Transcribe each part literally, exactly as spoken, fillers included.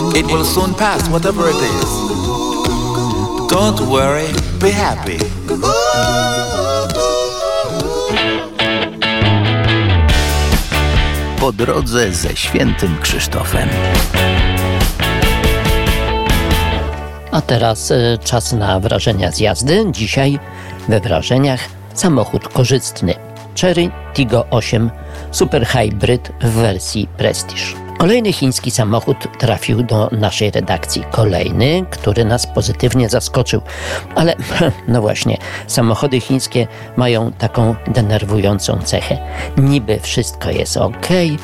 It will soon pass, whatever it is. Don't worry, be happy. Po drodze ze Świętym Krzysztofem. A teraz y, czas na wrażenia z jazdy. Dzisiaj we wrażeniach samochód korzystny. Chery Tiggo osiem Super Hybrid w wersji Prestige. Kolejny chiński samochód trafił do naszej redakcji. Kolejny, który nas pozytywnie zaskoczył. Ale no właśnie, samochody chińskie mają taką denerwującą cechę. Niby wszystko jest ok,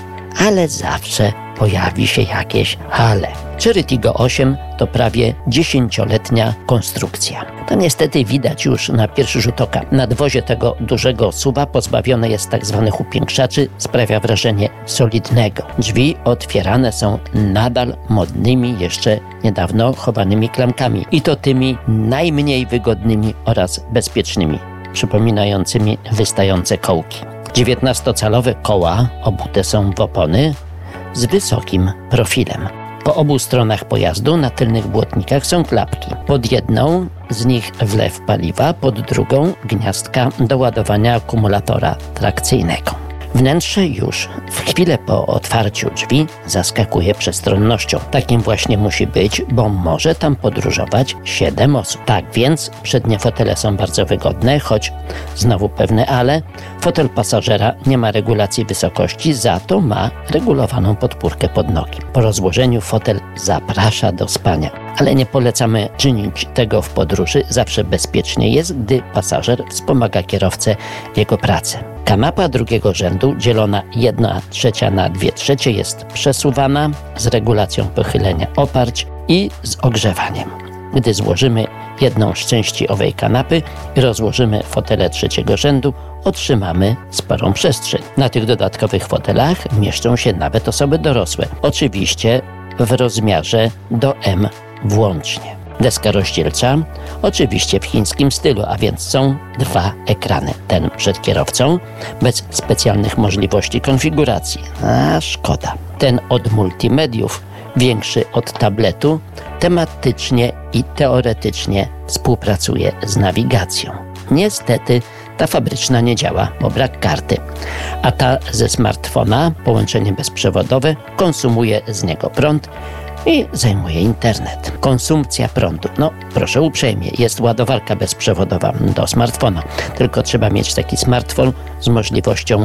ale zawsze pojawi się jakieś ale. Chery Tiggo osiem to prawie dziesięcioletnia konstrukcja. To niestety widać już na pierwszy rzut oka. Nadwozie tego dużego suwa pozbawione jest tak zwanych upiększaczy, sprawia wrażenie solidnego. Drzwi otwierane są nadal modnymi, jeszcze niedawno chowanymi klamkami. I to tymi najmniej wygodnymi oraz bezpiecznymi, przypominającymi wystające kołki. dziewiętnastocalowe koła obute są w opony z wysokim profilem. Po obu stronach pojazdu na tylnych błotnikach są klapki. Pod jedną z nich wlew paliwa, pod drugą gniazdka do ładowania akumulatora trakcyjnego. Wnętrze już w chwilę po otwarciu drzwi zaskakuje przestronnością. Takim właśnie musi być, bo może tam podróżować siedem osób. Tak więc przednie fotele są bardzo wygodne, choć znowu pewne ale. Fotel pasażera nie ma regulacji wysokości, za to ma regulowaną podpórkę pod nogi. Po rozłożeniu fotel zaprasza do spania. Ale nie polecamy czynić tego w podróży. Zawsze bezpiecznie jest, gdy pasażer wspomaga kierowcę w jego pracy. Kanapa drugiego rzędu, dzielona jedna trzecia na dwie trzecie, jest przesuwana z regulacją pochylenia oparć i z ogrzewaniem. Gdy złożymy jedną z części owej kanapy i rozłożymy fotele trzeciego rzędu, otrzymamy sporą przestrzeń. Na tych dodatkowych fotelach mieszczą się nawet osoby dorosłe. Oczywiście w rozmiarze do M włącznie. Deska rozdzielcza, oczywiście w chińskim stylu, a więc są dwa ekrany. Ten przed kierowcą, bez specjalnych możliwości konfiguracji. A szkoda. Ten od multimediów, większy od tabletu, tematycznie i teoretycznie współpracuje z nawigacją. Niestety ta fabryczna nie działa, bo brak karty, a ta ze smartfona, połączenie bezprzewodowe, konsumuje z niego prąd i zajmuje internet. Konsumpcja prądu. No, proszę uprzejmie, jest ładowarka bezprzewodowa do smartfona. Tylko trzeba mieć taki smartfon z możliwością